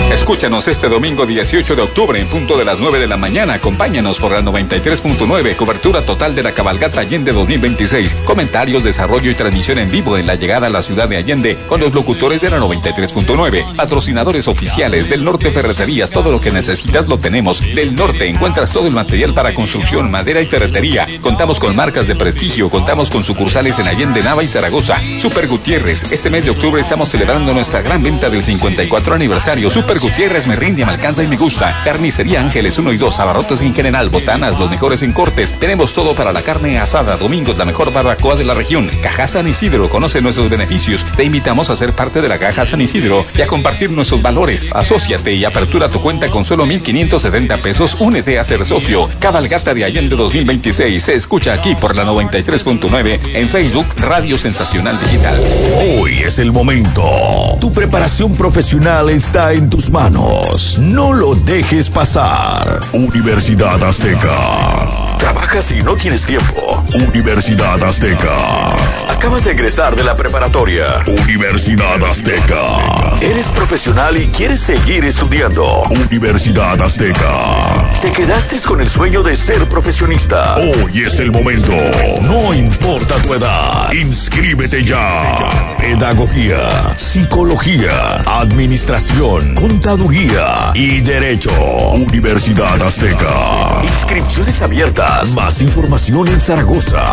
Escúchanos este domingo 18 de octubre en punto de las 9 de la mañana. Acompáñanos por la 93.9, cobertura total de la cabalgata Allende 2026. Comentarios, desarrollo y transmisión en vivo en la llegada a la ciudad de Allende con los locutores de la 93.9. Patrocinadores oficiales del Norte Ferreterías, todo lo que necesitas lo tenemos. Del Norte encuentras todo el material para construcción, madera y ferretería. Contamos con marcas de prestigio, contamos con sucursales en Allende, Nava y Zaragoza. Super Gutiérrez, este mes de octubre estamos celebrando nuestra gran venta del 54 aniversario. Super Gutiérrez me rinde, me alcanza y me gusta. Carnicería Ángeles 1 y 2, abarrotes en general, botanas, los mejores en cortes. Tenemos todo para la carne asada, domingos la mejor barbacoa de la región. Caja San Isidro, conoce nuestros beneficios. Te invitamos a ser parte de la Caja San Isidro y a compartir nuestros valores. Asóciate y apertura tu cuenta con solo 1,570 pesos. Únete a ser socio. Cabalgata de Allende 2026 se escucha aquí por la 93.9 en Facebook Radio Sensacional Digital. Hoy es el momento. Tu preparación profesional está en tus manos. No lo dejes pasar. Universidad Azteca. ¿Trabajas y no tienes tiempo? Universidad Azteca. ¿Acabas de egresar de la preparatoria? Universidad Azteca. ¿Eres profesional y quieres seguir estudiando? Universidad Azteca. ¿Te quedaste con el sueño de ser profesionista? Hoy es el momento. No importa tu edad. Inscríbete ya. Pedagogía, psicología, administración, contaduría y derecho. Universidad Azteca. Inscripciones abiertas. Más información en Zaragoza.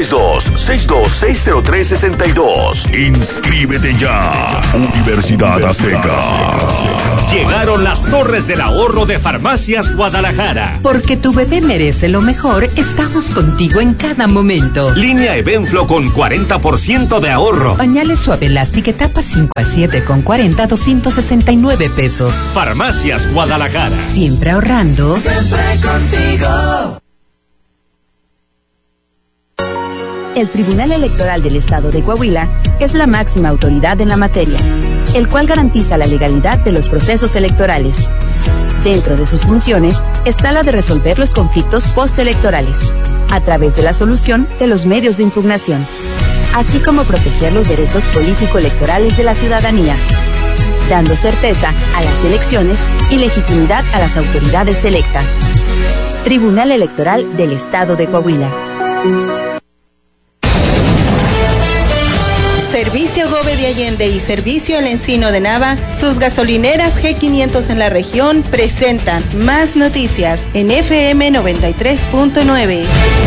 862-6260362. Inscríbete ya. Universidad Azteca. Llegaron las Torres del Ahorro de Farmacias Guadalajara. Porque tu bebé merece lo mejor, estamos contigo en cada momento. Línea Evenflo con 40% de ahorro. Pañales Suave Elástica etapa 5 a 7 con 40 269 pesos. Farmacias Guadalajara. Siempre ahorrando. Siempre contigo. El Tribunal Electoral del Estado de Coahuila es la máxima autoridad en la materia, el cual garantiza la legalidad de los procesos electorales. Dentro de sus funciones está la de resolver los conflictos postelectorales, a través de la solución de los medios de impugnación, así como proteger los derechos político-electorales de la ciudadanía, dando certeza a las elecciones y legitimidad a las autoridades electas. Tribunal Electoral del Estado de Coahuila. Servicio Gobe de Allende y Servicio El Encino de Nava, sus gasolineras G500 en la región presentan más noticias en FM 93.9.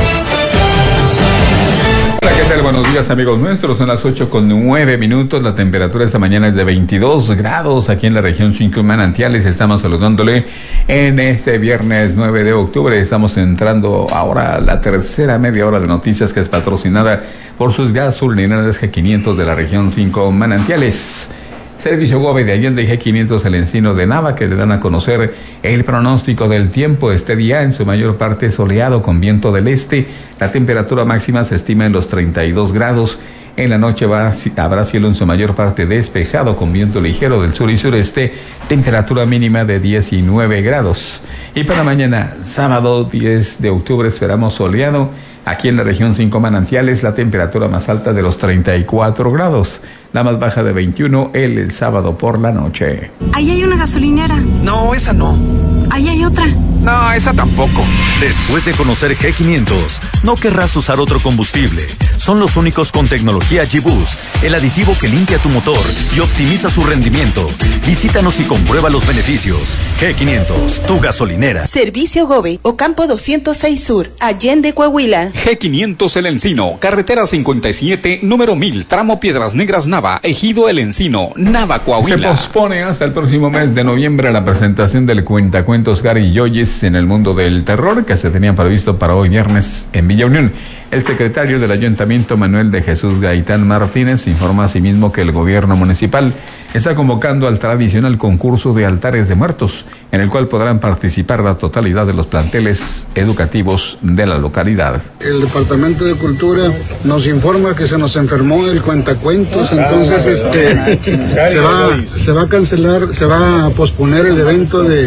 Hola, ¿qué tal? Buenos días, amigos nuestros. Son las 8:09. La temperatura esta mañana es de 22 grados aquí en la región 5 Manantiales. Estamos saludándole en este viernes 9 de octubre. Estamos entrando ahora a la tercera media hora de noticias, que es patrocinada por sus gasolineras G500 de la región 5 Manantiales. Servicio Gobe de Allende y G500 El Encino de Nava, que le dan a conocer el pronóstico del tiempo. Este día en su mayor parte soleado con viento del este. La temperatura máxima se estima en los 32 grados. En la noche habrá cielo en su mayor parte despejado con viento ligero del sur y sureste. Temperatura mínima de 19 grados. Y para mañana, sábado 10 de octubre, esperamos soleado. Aquí en la región 5 Manantiales, la temperatura más alta de los 34 grados. La más baja de 21 el sábado por la noche. Ahí hay una gasolinera. No, esa no. Ahí hay otra. No, esa tampoco. Después de conocer G500, no querrás usar otro combustible. Son los únicos con tecnología G-Boost, el aditivo que limpia tu motor y optimiza su rendimiento. Visítanos y comprueba los beneficios. G500, tu gasolinera. Servicio Gobe, Ocampo 206 Sur, Allende, Coahuila. G500 El Encino, carretera 57, número 1000, tramo Piedras Negras, Nava, Ejido El Encino, Nava, Coahuila. Se pospone hasta el próximo mes de noviembre la presentación del cuentacuentos Gary Joyce en el mundo del terror, que se tenía previsto para hoy viernes en Villa Unión. El secretario del Ayuntamiento, Manuel de Jesús Gaitán Martínez, informa asimismo que el gobierno municipal está convocando al tradicional concurso de altares de muertos, en el cual podrán participar la totalidad de los planteles educativos de la localidad. El Departamento de Cultura nos informa que se nos enfermó el cuentacuentos, entonces se va a cancelar, se va a posponer el evento de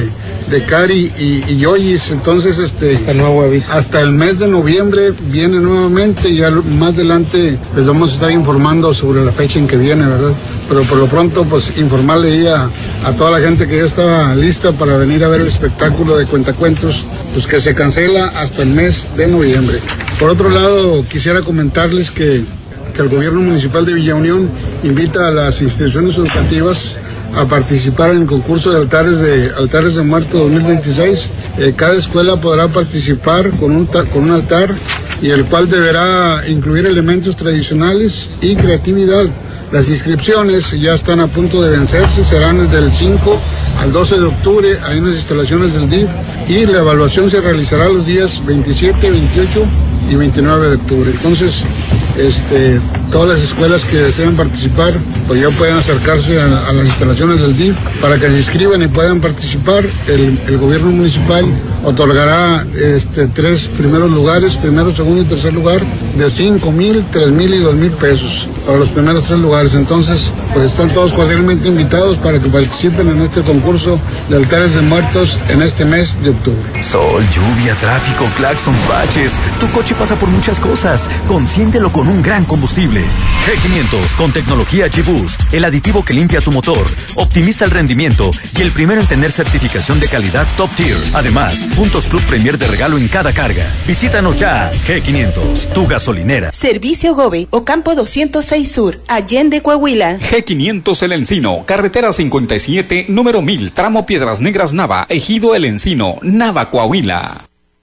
de Cari y Yoyis. Entonces, hasta nuevo aviso. Hasta el mes de noviembre viene nuevamente y ya más adelante les vamos a estar informando sobre la fecha en que viene, ¿verdad? Pero por lo pronto, pues informarle ahí a toda la gente que ya estaba lista para venir a ver el espectáculo de Cuentacuentos, pues que se cancela hasta el mes de noviembre. Por otro lado, quisiera comentarles que el gobierno municipal de Villa Unión invita a las instituciones educativas a participar en el concurso de altares de muerte 2026. Cada escuela podrá participar con un altar y el cual deberá incluir elementos tradicionales y creatividad. Las inscripciones ya están a punto de vencerse, serán del 5 al 12 de octubre ahí en las instalaciones del DIF y la evaluación se realizará los días 27, 28 y 29 de octubre. Entonces, todas las escuelas que desean participar, pues ya pueden acercarse a las instalaciones del DIF para que se inscriban y puedan participar. El gobierno municipal otorgará 3 primeros lugares, primero, segundo y tercer lugar, de 5,000, 3,000 y 2,000 pesos para los primeros 3 lugares. Entonces, pues están todos cordialmente invitados para que participen en este concurso de altares de muertos en este mes de octubre. Sol, lluvia, tráfico, claxons, baches. Tu coche pasa por muchas cosas. Consiéntelo con un gran combustible. G500 con tecnología G-Boost, el aditivo que limpia tu motor, optimiza el rendimiento y el primero en tener certificación de calidad Top Tier. Además, puntos Club Premier de regalo en cada carga. Visítanos ya. G500, tu gasolinera. Servicio Gobe, Ocampo 206 Sur, Allende, Coahuila. G500 El Encino, carretera 57, número 1000, tramo Piedras Negras Nava, Ejido El Encino, Nava, Coahuila.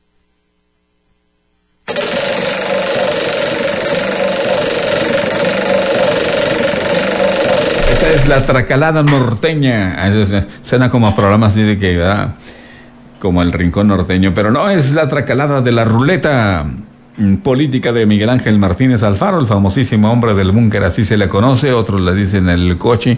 Esta es la tracalada norteña. Suena como a programas así de que, ¿verdad? Como el Rincón Norteño, pero no, es la tracalada de la ruleta política de Miguel Ángel Martínez Alfaro, el famosísimo hombre del búnker, así se le conoce, otros le dicen el coche.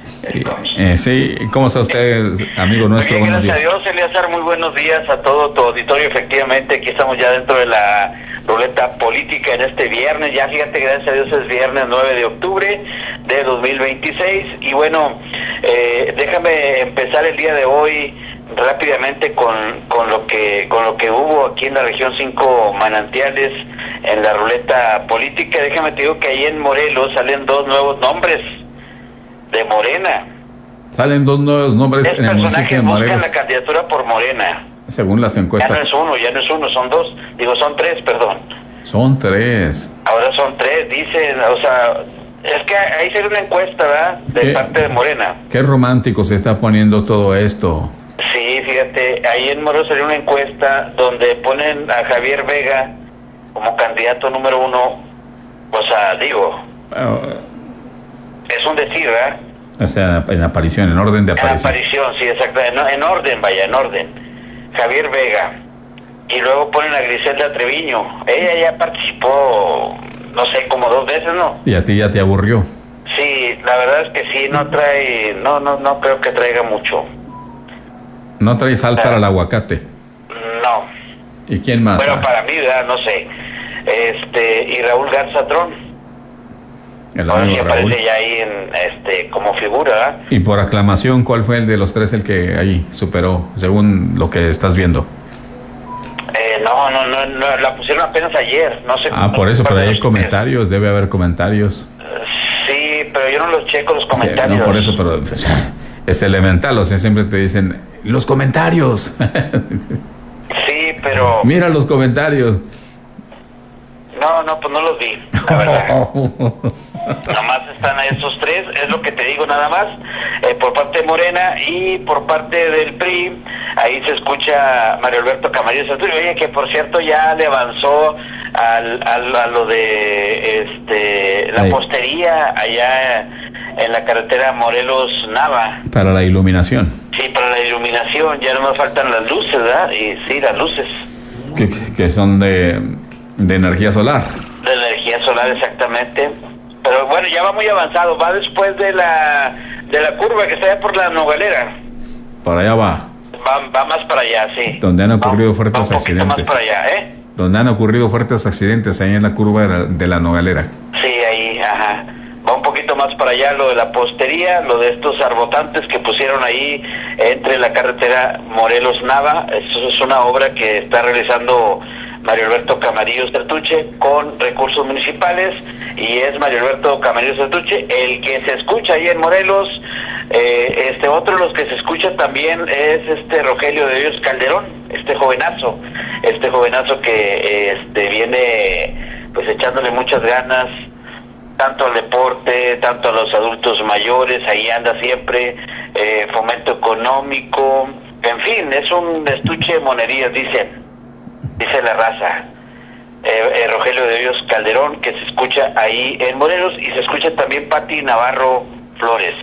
Sí, ¿cómo está usted, amigo nuestro? Bien, gracias a Dios, Eleazar, muy buenos días a todo tu auditorio. Efectivamente, aquí estamos ya dentro de la ruleta política en este viernes. Ya fíjate, gracias a Dios es viernes 9 de octubre de 2026. Y bueno, déjame empezar el día de hoy rápidamente con lo que hubo aquí en la región 5 Manantiales en la ruleta política. Déjame te digo que ahí en Morelos salen 2 nuevos nombres de Morena. Salen 2 nuevos nombres en el municipio de Morelos. Buscan la candidatura por Morena. Según las encuestas. Ya no es uno, son 2. Digo, son 3, perdón. Son 3. Ahora son 3, dicen, o sea, es que ahí sería una encuesta, ¿verdad? De parte de Morena. Qué romántico se está poniendo todo esto. Sí, fíjate, ahí en Morelos sería una encuesta donde ponen a Javier Vega como candidato número 1. O sea, digo, es un decir, ¿verdad? O sea, en aparición, en orden de aparición. En aparición, sí, exactamente. En orden, vaya, en orden. Javier Vega. Y luego ponen a Griselda Treviño. Ella ya participó, no sé, como 2 veces, ¿no? ¿Y a ti ya te aburrió? Sí, la verdad es que sí, no trae, no creo que traiga mucho. ¿No trae sal para el aguacate? No. ¿Y quién más? Bueno, para mí, ¿verdad? No sé. Y Raúl Garzatrón. Ahora sí aparece ya ahí como figura, ¿verdad? Y por aclamación, ¿cuál fue el de los 3 el que ahí superó, según lo que estás viendo? No, la pusieron apenas ayer, no sé. Por eso, pero hay comentarios, debe haber comentarios. Sí, pero yo no los checo los comentarios. Sí, no, por eso, pero es elemental, o sea, siempre te dicen, los comentarios. Sí, pero... Mira los comentarios. No, pues no los vi, la verdad. Nomás están a esos 3, es lo que te digo nada más, por parte de Morena y por parte del PRI, ahí se escucha Mario Alberto Camarillo Santurio, oye, que por cierto ya le avanzó a lo de la postería allá en la carretera Morelos-Nava. Para la iluminación. Sí, para la iluminación, ya no nos faltan las luces, ¿verdad? Y sí, las luces. Que son de energía solar. De energía solar, exactamente. Pero bueno, ya va muy avanzado. Va después de la curva que está allá por la Nogalera. Por allá va. Va más para allá, sí. Donde han ocurrido fuertes accidentes. Más para allá, Donde han ocurrido fuertes accidentes, ahí en la curva de la Nogalera. Sí, ahí, ajá. Va un poquito poquito más para allá lo de la postería, lo de estos arbotantes que pusieron ahí entre la carretera Morelos-Nava. Eso es una obra que está realizando Mario Alberto Camarillo Sertuche con recursos municipales, y es Mario Alberto Camarillo Sertuche el que se escucha ahí en Morelos. Otro de los que se escucha también es Rogelio de Dios Calderón, este jovenazo que viene pues echándole muchas ganas tanto al deporte, tanto a los adultos mayores, ahí anda siempre, fomento económico, en fin, es un estuche de monerías, dice la raza. Rogelio de Dios Calderón, que se escucha ahí en Morelos, y se escucha también Pati Navarro Flores.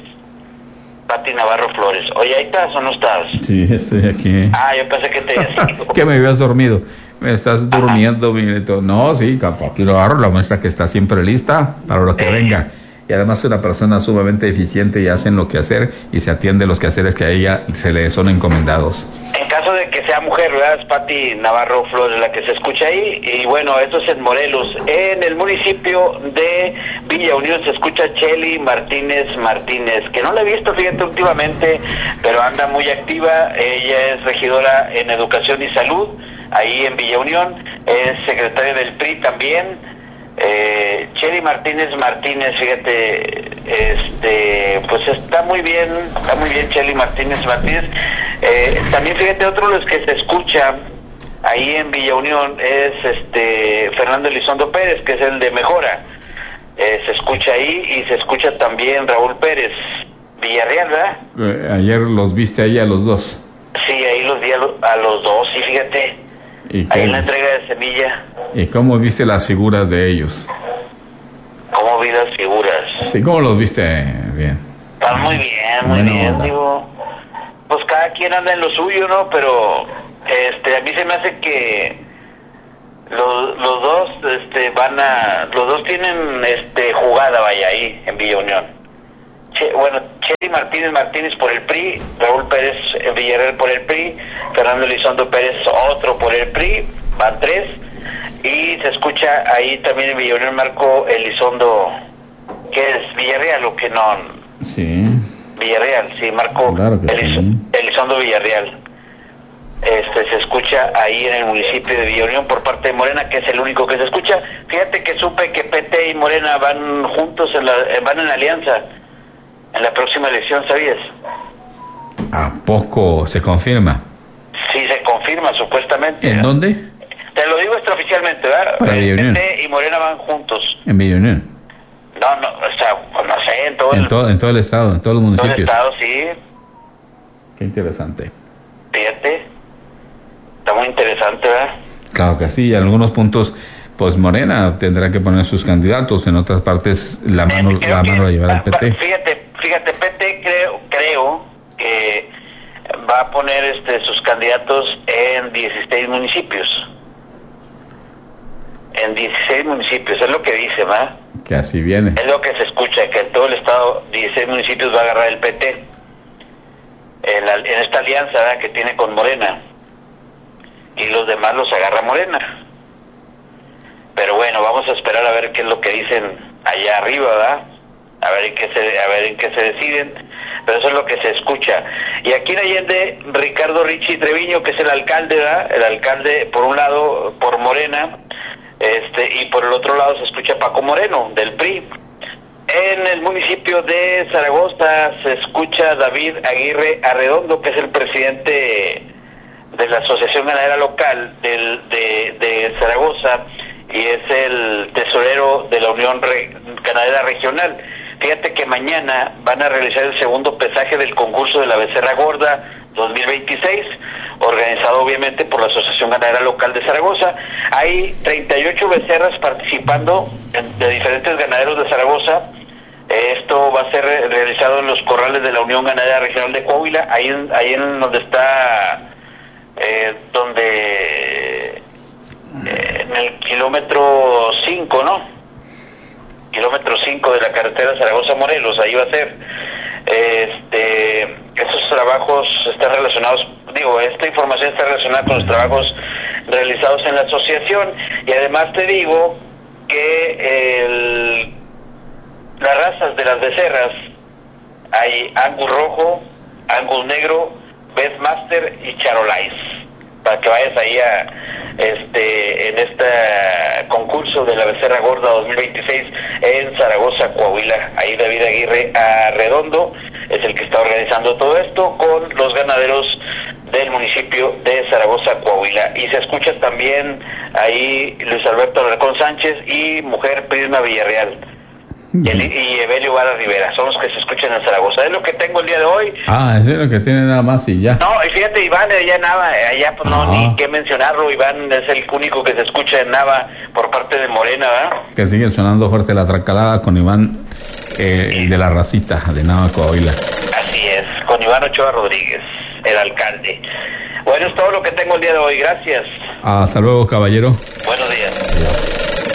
Oye, ¿ahí estás o no estás? Sí, estoy aquí. Yo pensé que te habías ido. Que me habías dormido. Me estás durmiendo, Miguelito. No, sí, Pati Navarro, la muestra que está siempre lista para lo que venga. Y además es una persona sumamente eficiente y hacen lo que hacer y se atiende los quehaceres que a ella se le son encomendados. En caso de que sea mujer, ¿verdad? Es Pati Navarro Flores la que se escucha ahí. Y bueno, esto es en Morelos. En el municipio de Villa Unión se escucha Chely Martínez, que no la he visto, fíjate, últimamente, pero anda muy activa. Ella es regidora en Educación y Salud, ahí en Villa Unión. Es secretaria del PRI también. Chely Martínez, fíjate, pues está muy bien Chely Martínez. También fíjate, otro de los que se escucha ahí en Villa Unión es Fernando Elizondo Pérez, que es el de Mejora. Se escucha ahí, y se escucha también Raúl Pérez Villarreal, ¿verdad? Ayer los viste ahí a los dos. Sí, ahí los vi a los dos, sí, fíjate. Ahí en la entrega de semilla. ¿Y cómo viste las figuras de ellos? ¿Cómo vi las figuras? Sí, ¿cómo los viste bien? Están muy bien, digo. Pues cada quien anda en lo suyo, ¿no? Pero a mí se me hace que los dos los dos tienen jugada, vaya, ahí en Villa Unión. Chely Martínez por el PRI, Raúl Pérez Villarreal por el PRI, Fernando Elizondo Pérez otro por el PRI, van 3, y se escucha ahí también en Villa Unión Marco Elizondo, que es Villarreal o que no. Sí. Villarreal, sí, Marco claro que Elizondo Villarreal. Se escucha ahí en el municipio de Villa Unión por parte de Morena, que es el único que se escucha. Fíjate que supe que PT y Morena van juntos, van en alianza en la próxima elección, ¿sabías? ¿A poco se confirma? Sí, se confirma, supuestamente. ¿En dónde? Te lo digo extraoficialmente, ¿verdad? El PT y Morena van juntos. ¿En Villa Unión? No, o sea, no sé, en todo el estado, en todos los municipios. En todo el estado, sí. Qué interesante. Fíjate, está muy interesante, ¿verdad? Claro que sí, en algunos puntos pues Morena tendrá que poner sus candidatos, en otras partes la mano la llevará el PT. Fíjate, PT creo que va a poner sus candidatos en 16 municipios. En 16 municipios, es lo que dice, ¿verdad? Que así viene. Es lo que se escucha, que en todo el estado 16 municipios va a agarrar el PT. En esta alianza, ¿verdad?, que tiene con Morena. Y los demás los agarra Morena. Pero bueno, vamos a esperar a ver qué es lo que dicen allá arriba, ¿verdad? A ver en qué se deciden. Pero eso es lo que se escucha. Y aquí en Allende, Ricardo Richie Treviño, que es el alcalde, ¿verdad? El alcalde, por un lado, por Morena, y por el otro lado se escucha Paco Moreno, del PRI. En el municipio de Zaragoza se escucha David Aguirre Arredondo, que es el presidente de la Asociación Ganadera Local de Zaragoza, y es el tesorero de la Unión Ganadera Regional. Fíjate que mañana van a realizar el segundo pesaje del concurso de la Becerra Gorda 2026, organizado obviamente por la Asociación Ganadera Local de Zaragoza. Hay 38 becerras participando de diferentes ganaderos de Zaragoza. Esto va a ser realizado en los corrales de la Unión Ganadera Regional de Coahuila, ahí en donde está, en el kilómetro 5, ¿no? Kilómetro 5 de la carretera Zaragoza-Morelos, ahí va a ser. Estos trabajos están relacionados, esta información está relacionada con los trabajos realizados en la asociación, y además te digo que las razas de las becerras, hay Angus rojo, Angus negro, Bestmaster y Charolais, para que vayas ahí en este concurso de la Becerra Gorda 2026 en Zaragoza, Coahuila. Ahí David Aguirre Arredondo es el que está organizando todo esto con los ganaderos del municipio de Zaragoza, Coahuila. Y se escucha también ahí Luis Alberto Alarcón Sánchez y mujer Prisma Villarreal. Y Evelio Vara Rivera, son los que se escuchan en Zaragoza. Es lo que tengo el día de hoy. Es lo que tiene nada más y ya. No, y fíjate, Iván allá en Nava, allá pues no, ni qué mencionarlo. Iván es el único que se escucha en Nava por parte de Morena, ¿verdad? Que sigue sonando fuerte la tracalada con Iván, el de la racita de Nava, Coahuila. Así es, con Iván Ochoa Rodríguez, el alcalde. Bueno, es todo lo que tengo el día de hoy, gracias. Hasta luego, caballero. Buenos días. Adiós.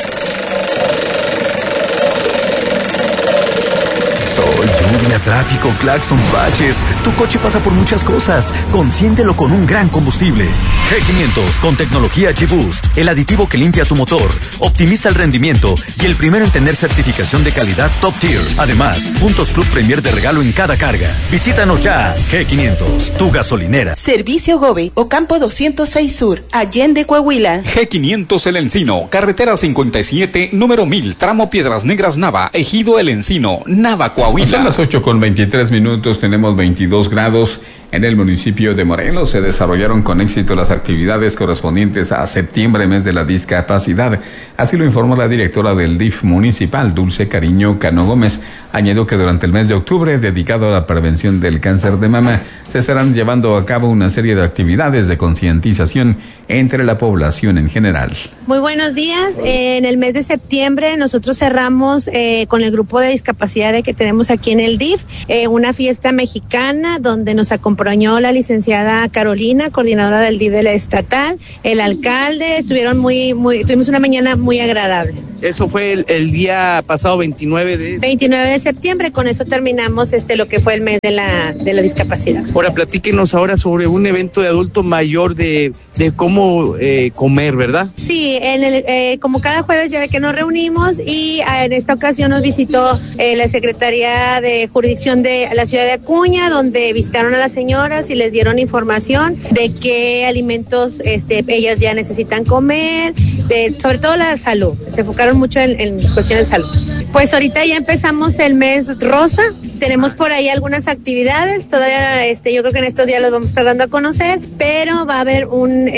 Sol, lluvia, tráfico, claxons, baches. Tu coche pasa por muchas cosas. Consiéntelo con un gran combustible. G500 con tecnología G-Boost, el aditivo que limpia tu motor, optimiza el rendimiento y el primero en tener certificación de calidad Top Tier. Además, puntos Club Premier de regalo en cada carga. Visítanos ya. G500, tu gasolinera. Servicio Gobe, Ocampo 206 Sur, Allende, Coahuila. G500 El Encino, carretera 57, número 1000, tramo Piedras Negras Nava, Ejido El Encino, Nava, Coahuila. Son las 8:23, tenemos 22 grados. En el municipio de Morelos se desarrollaron con éxito las actividades correspondientes a septiembre, mes de la discapacidad. Así lo informó la directora del DIF municipal, Dulce Cariño Cano Gómez. Añadió que durante el mes de octubre, dedicado a la prevención del cáncer de mama, se estarán llevando a cabo una serie de actividades de concientización entre la población en general. Muy buenos días. En el mes de septiembre nosotros cerramos con el grupo de discapacidad que tenemos aquí en el DIF una fiesta mexicana donde nos acompañó la licenciada Carolina, coordinadora del DIF de la estatal, el alcalde. Tuvimos una mañana muy agradable. Eso fue el día pasado 29 de septiembre. Con eso terminamos lo que fue el mes de la discapacidad. Ahora platíquenos ahora sobre un evento de adulto mayor de cómo comer, ¿verdad? Sí, como cada jueves ya ve que nos reunimos y en esta ocasión nos visitó la Secretaría de Jurisdicción de la ciudad de Acuña, donde visitaron a las señoras y les dieron información de qué alimentos ellas ya necesitan comer, sobre todo la salud. Se enfocaron mucho en cuestiones de salud. Pues ahorita ya empezamos el mes rosa. Tenemos por ahí algunas actividades, todavía yo creo que en estos días las vamos a estar dando a conocer, pero va a haber una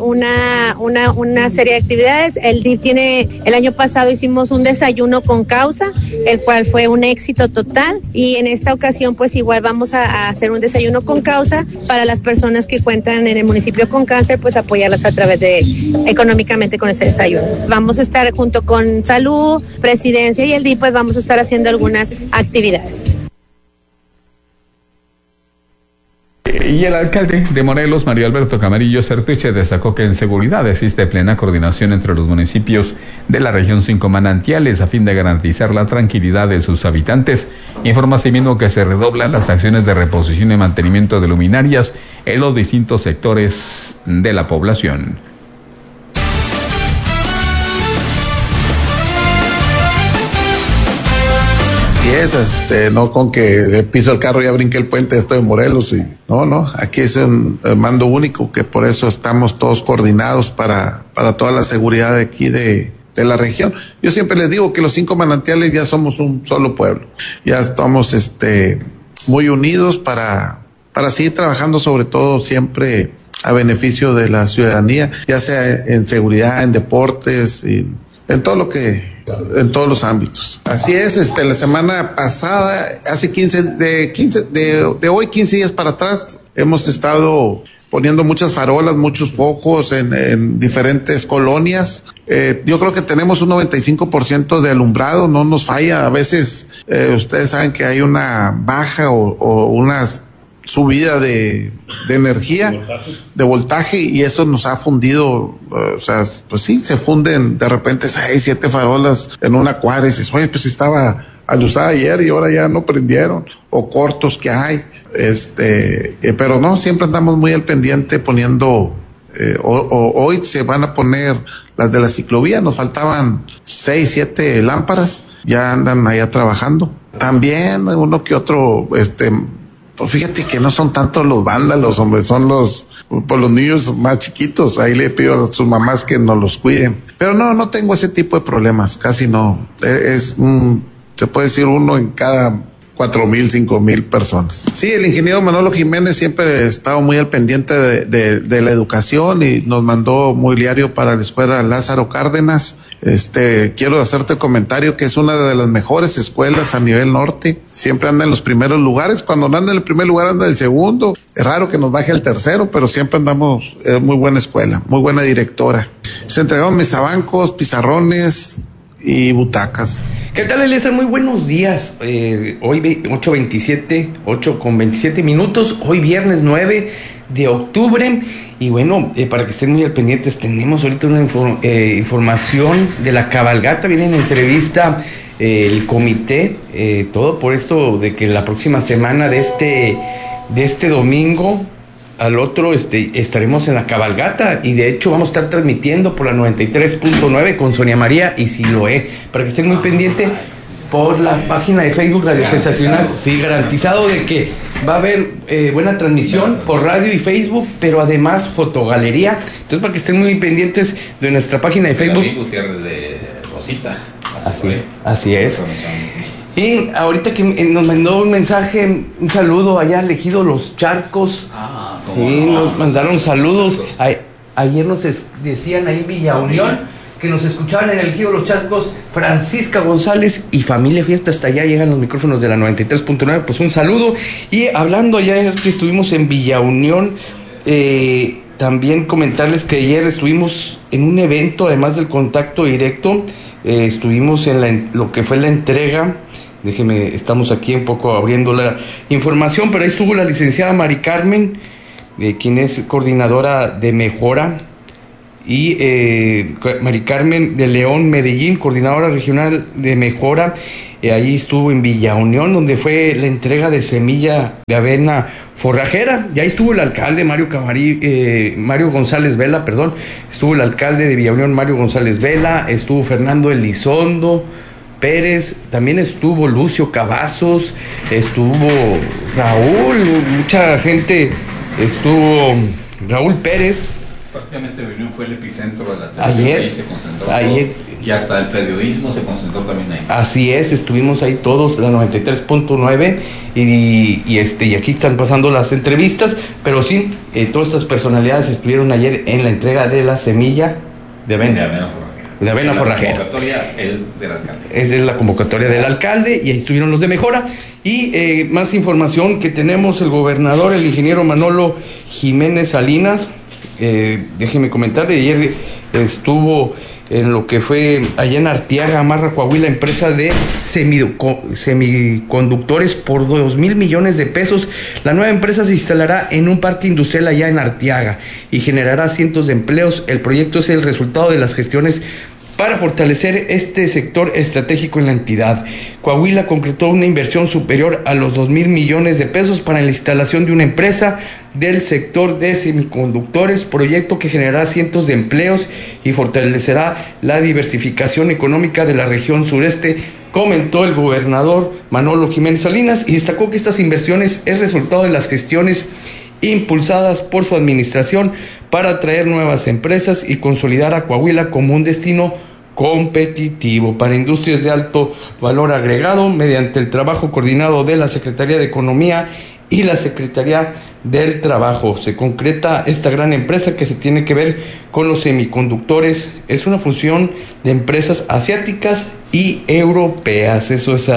serie de actividades. El DIF el año pasado hicimos un desayuno con causa, el cual fue un éxito total, y en esta ocasión pues igual vamos a hacer un desayuno con causa para las personas que cuentan en el municipio con cáncer, pues apoyarlas a través económicamente con ese desayuno. Vamos a estar junto con Salud, Presidencia y el DIF, pues vamos a estar haciendo algunas actividades. Y el alcalde de Morelos, Mario Alberto Camarillo Certuche, destacó que en seguridad existe plena coordinación entre los municipios de la región 5 Manantiales a fin de garantizar la tranquilidad de sus habitantes. Informa asimismo que se redoblan las acciones de reposición y mantenimiento de luminarias en los distintos sectores de la población. No con que de piso el carro ya brinque el puente, estoy en Morelos y no, aquí es un mando único, que por eso estamos todos coordinados para toda la seguridad de aquí de la región. Yo siempre les digo que los 5 manantiales ya somos un solo pueblo, ya estamos muy unidos para seguir trabajando, sobre todo siempre a beneficio de la ciudadanía, ya sea en seguridad, en deportes, en todos los ámbitos. Así es, la semana pasada, hace 15 días para atrás, hemos estado poniendo muchas farolas, muchos focos en diferentes colonias. Yo creo que tenemos un 95% de alumbrado, no nos falla. A veces, ustedes saben que hay una baja o una subida de energía, de voltaje, y eso nos ha fundido, pues sí, se funden de repente 6, 7 farolas en una cuadra y dices, oye, pues estaba alusada ayer y ahora ya no prendieron, o cortos que hay, pero no, siempre andamos muy al pendiente poniendo, hoy se van a poner las de la ciclovía, nos faltaban 6, 7 lámparas, ya andan allá trabajando. También uno que otro, pues fíjate que no son tanto los vándalos, hombre, son los niños más chiquitos. Ahí le pido a sus mamás que nos los cuiden. Pero no tengo ese tipo de problemas, casi no. Se puede decir uno en cada 4,000, 5,000 personas. Sí, el ingeniero Manolo Jiménez siempre ha estado muy al pendiente de la educación y nos mandó mobiliario para la escuela Lázaro Cárdenas. Quiero hacerte el comentario que es una de las mejores escuelas a nivel norte. Siempre anda en los primeros lugares. Cuando no anda en el primer lugar, anda en el segundo. Es raro que nos baje al tercero, pero siempre andamos, muy buena escuela, muy buena directora. Se entregaron mesabancos, pizarrones y butacas. ¿Qué tal, Eliezer? Muy buenos días. Hoy 8:27 minutos. Hoy viernes 9 de octubre. Y bueno, para que estén muy al pendientes, tenemos ahorita una información de la cabalgata. Viene en entrevista el comité, todo por esto de que la próxima semana de este domingo al otro estaremos en la cabalgata, y de hecho vamos a estar transmitiendo por la 93.9 con Sonia María y Siloé, para que estén muy pendientes por la página de Facebook Radio Sensacional. Sí, garantizado de que va a haber buena transmisión por radio y Facebook, pero además fotogalería. Entonces, para que estén muy pendientes de nuestra página de Facebook. Gutiérrez de Rosita. Así es. Y ahorita que nos mandó un mensaje, un saludo allá al Ejido Los Charcos. Sí, nos mandaron saludos. Ayer nos decían ahí en Villa Unión que nos escuchaban en el Ejido Los Charcos, Francisca González y familia Fiesta. Hasta allá llegan los micrófonos de la 93.9. Pues un saludo. Y hablando ayer que estuvimos en Villa Unión, también comentarles que ayer estuvimos en un evento, además del contacto directo, estuvimos en lo que fue la entrega. Déjeme, estamos aquí un poco abriendo la información, pero ahí estuvo la licenciada Mari Carmen, quien es coordinadora de Mejora, y Mari Carmen de León, Medellín, coordinadora regional de Mejora. Allí estuvo en Villa Unión, donde fue la entrega de semilla de avena forrajera. Y ahí estuvo el alcalde Mario González Vela, estuvo el alcalde de Villa Unión, Mario González Vela, estuvo Fernando Elizondo Pérez, también estuvo Lucio Cavazos, estuvo Raúl, mucha gente, estuvo Raúl Pérez. Prácticamente Unión fue el epicentro de la atención. Ayer, ahí se concentró y hasta el periodismo se concentró también ahí. Así es, estuvimos ahí todos, la 93.9, y aquí están pasando las entrevistas, pero sí, todas estas personalidades estuvieron ayer en la entrega de la semilla de avena. De avena forrajera. La convocatoria es del alcalde. Es de la convocatoria del alcalde, y ahí estuvieron los de Mejora. Y más información que tenemos, el gobernador, el ingeniero Manolo Jiménez Salinas, déjeme comentarle, ayer estuvo en lo que fue allá en Arteaga, Amarra, Coahuila, empresa de semiconductores por 2,000 millones de pesos. La nueva empresa se instalará en un parque industrial allá en Arteaga y generará cientos de empleos. El proyecto es el resultado de las gestiones para fortalecer este sector estratégico en la entidad. Coahuila concretó una inversión superior a los 2,000 millones de pesos para la instalación de una empresa del sector de semiconductores, proyecto que generará cientos de empleos y fortalecerá la diversificación económica de la región sureste, comentó el gobernador Manolo Jiménez Salinas, y destacó que estas inversiones es resultado de las gestiones impulsadas por su administración para atraer nuevas empresas y consolidar a Coahuila como un destino competitivo para industrias de alto valor agregado mediante el trabajo coordinado de la Secretaría de Economía y la Secretaría del Trabajo. Se concreta esta gran empresa que se tiene que ver con los semiconductores. Es una fusión de empresas asiáticas y europeas. Eso es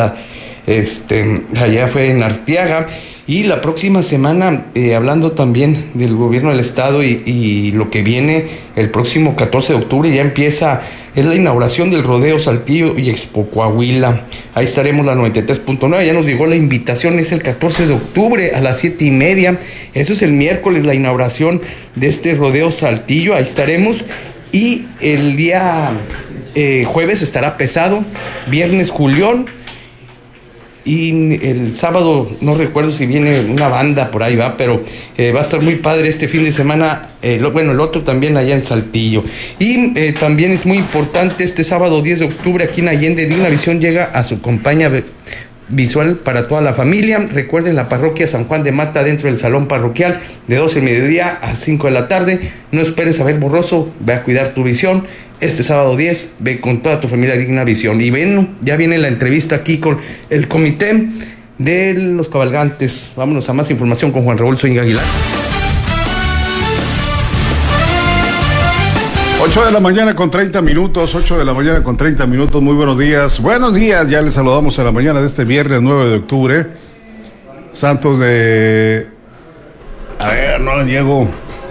allá fue en Arteaga. Y la próxima semana, hablando también del gobierno del estado y lo que viene el próximo 14 de octubre, ya empieza, es la inauguración del Rodeo Saltillo y Expo Coahuila. Ahí estaremos, la 93.9, ya nos llegó la invitación, es el 14 de octubre a las 7:30, eso es el miércoles, la inauguración de este Rodeo Saltillo, ahí estaremos. Y el día jueves estará Pesado, viernes Julión, Y el sábado, no recuerdo si viene una banda por ahí, pero va a estar muy padre este fin de semana. El otro también allá en Saltillo. Y también es muy importante, este sábado 10 de octubre aquí en Allende, Digna Visión llega a su compañía visual para toda la familia. Recuerden, la parroquia San Juan de Mata, dentro del salón parroquial, de 12 del mediodía a 5 de la tarde. No esperes a ver borroso, ve a cuidar tu visión. Este sábado 10, ve con toda tu familia Digna Visión. Y ven, ya viene la entrevista aquí con el comité de los cabalgantes. Vámonos a más información con Juan Raúl Zúñiga Aguilar. 8 de la mañana con 30 minutos, 8 de la mañana con 30 minutos, muy buenos días. Buenos días, ya les saludamos en la mañana de este viernes 9 de octubre. Santos de... A ver, no las llego.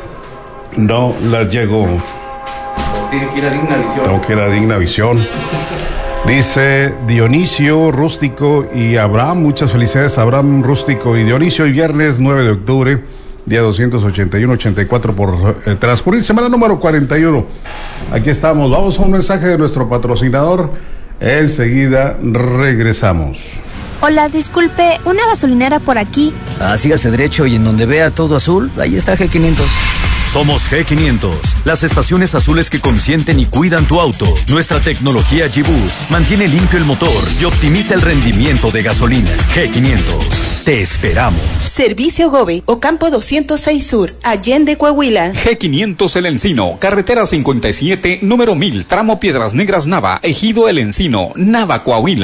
Tiene que ir a Digna Visión. Tengo que ir a Digna Visión. Dice Dionisio, Rústico y Abraham, muchas felicidades a Abraham, Rústico y Dionisio. Y viernes 9 de octubre, día 281-84 por transcurrir, semana número 41. Aquí estamos, vamos a un mensaje de nuestro patrocinador. Enseguida regresamos. Hola, disculpe, ¿una gasolinera por aquí? Sígase derecho y en donde vea todo azul, ahí está G500. Somos G500, las estaciones azules que consienten y cuidan tu auto. Nuestra tecnología G-Boost mantiene limpio el motor y optimiza el rendimiento de gasolina. G500, te esperamos. Servicio Gobe, Ocampo 206 Sur, Allende, Coahuila. G500 El Encino, carretera 57, número 1000, tramo Piedras Negras Nava, Ejido El Encino, Nava, Coahuila.